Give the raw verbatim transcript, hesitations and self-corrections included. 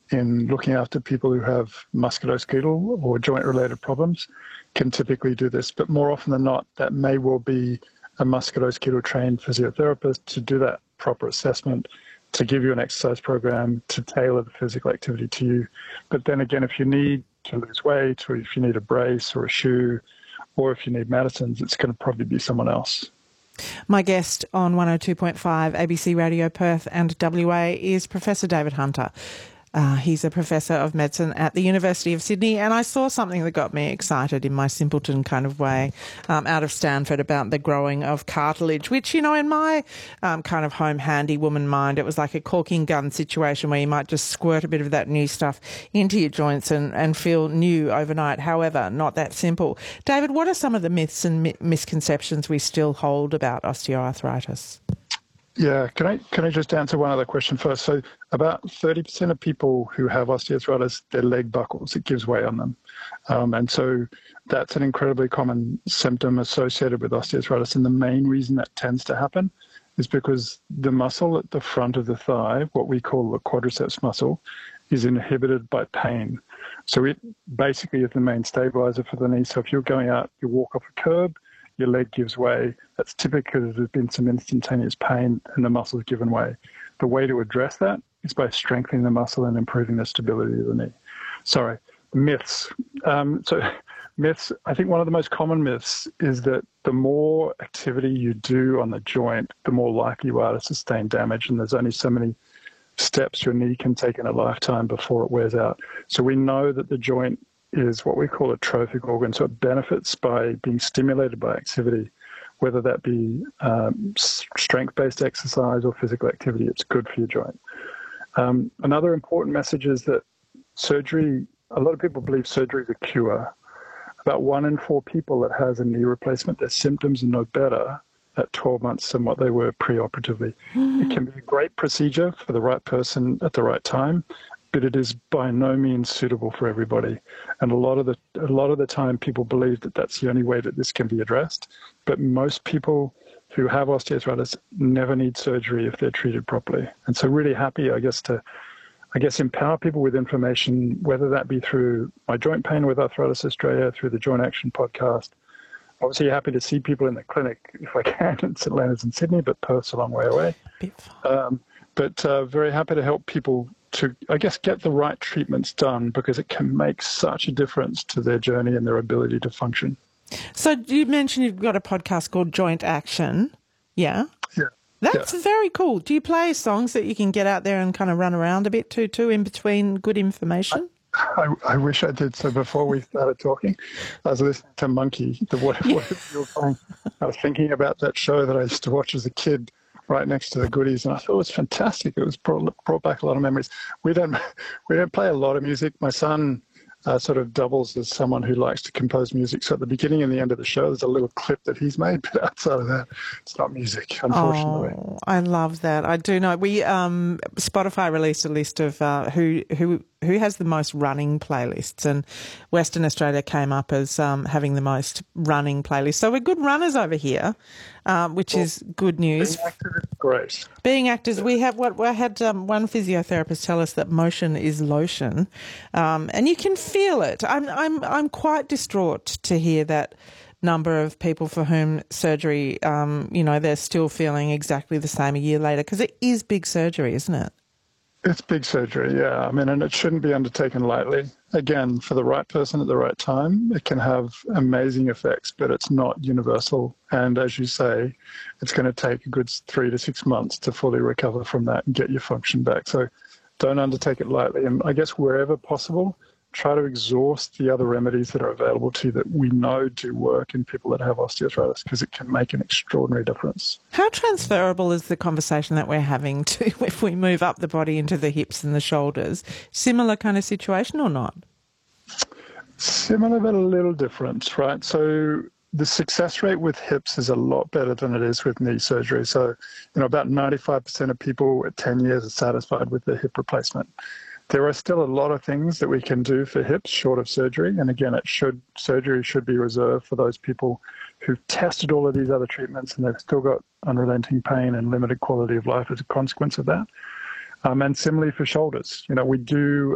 in looking after people who have musculoskeletal or joint-related problems can typically do this. But more often than not, that may well be a musculoskeletal trained physiotherapist to do that proper assessment, to give you an exercise program, to tailor the physical activity to you. But then again, if you need to lose weight, or if you need a brace or a shoe, or if you need medicines, it's going to probably be someone else. My guest on one oh two point five A B C Radio Perth and W A is Professor David Hunter. Uh, he's a professor of medicine at the University of Sydney, and I saw something that got me excited in my simpleton kind of way um, out of Stanford about the growing of cartilage, which, you know, in my um, kind of home handy woman mind, it was like a corking gun situation where you might just squirt a bit of that new stuff into your joints and, and feel new overnight. However, not that simple. David, what are some of the myths and mi- misconceptions we still hold about osteoarthritis? Yeah, can I can I just answer one other question first? So about thirty percent of people who have osteoarthritis, their leg buckles, it gives way on them. Um, and so that's an incredibly common symptom associated with osteoarthritis. And the main reason that tends to happen is because the muscle at the front of the thigh, what we call the quadriceps muscle, is inhibited by pain. So it basically is the main stabilizer for the knee. So if you're going out, you walk off a curb, your leg gives way. That's typically because there's been some instantaneous pain and the muscle's given way. The way to address that is by strengthening the muscle and improving the stability of the knee. Sorry, myths. Um, so myths, I think one of the most common myths is that the more activity you do on the joint, the more likely you are to sustain damage. And there's only so many steps your knee can take in a lifetime before it wears out. So we know that the joint is what we call a trophic organ. So it benefits by being stimulated by activity, whether that be um, strength-based exercise or physical activity. It's good for your joint. Um, another important message is that surgery, a lot of people believe surgery is a cure. About one in four people that has a knee replacement, their symptoms are no better at twelve months than what they were preoperatively. Mm. It can be a great procedure for the right person at the right time, but it is by no means suitable for everybody. And a lot of the a lot of the time, people believe that that's the only way that this can be addressed. But most people who have osteoarthritis never need surgery if they're treated properly. And so, really happy, I guess, to I guess empower people with information, whether that be through My Joint Pain with Arthritis Australia, through the Joint Action podcast. Obviously, happy to see people in the clinic if I can. It's Atlanta's in Sydney, but Perth's a long way away. Um, but uh, very happy to help people to, I guess, get the right treatments done, because it can make such a difference to their journey and their ability to function. So you mentioned you've got a podcast called Joint Action. Yeah? Yeah. That's yeah. very cool. Do you play songs that you can get out there and kind of run around a bit to, too, in between good information? I, I wish I did. So before we started talking, I was listening to Monkey, the what, Yeah. what you were playing. I was thinking about that show that I used to watch as a kid, right next to the Goodies, and I thought it was fantastic. It was brought, brought back a lot of memories. We don't we don't play a lot of music. My son uh, sort of doubles as someone who likes to compose music. So at the beginning and the end of the show, there's a little clip that he's made, but outside of that, it's not music, unfortunately. Oh, I love that. I do know. We um, Spotify released a list of uh, who who who has the most running playlists, and Western Australia came up as um, having the most running playlists. So we're good runners over here, um, which well, is good news. Being active is great. Being actors, we have what we had um, one physiotherapist tell us that motion is lotion, um, and you can feel it. I'm I'm I'm quite distraught to hear that number of people for whom surgery, um, you know, they're still feeling exactly the same a year later, because it is big surgery, isn't it? It's big surgery, yeah. I mean, and it shouldn't be undertaken lightly. Again, for the right person at the right time, it can have amazing effects, but it's not universal. And as you say, it's going to take a good three to six months to fully recover from that and get your function back. So don't undertake it lightly. And I guess wherever possible, try to exhaust the other remedies that are available to you that we know do work in people that have osteoarthritis, because it can make an extraordinary difference. How transferable is the conversation that we're having to if we move up the body into the hips and the shoulders? Similar kind of situation or not? Similar, but a little different, right? So the success rate with hips is a lot better than it is with knee surgery. So, you know, about ninety-five percent of people at ten years are satisfied with their hip replacement. There are still a lot of things that we can do for hips short of surgery. And again, it should surgery should be reserved for those people who've tested all of these other treatments and they've still got unrelenting pain and limited quality of life as a consequence of that. Um, and similarly for shoulders, you know, we do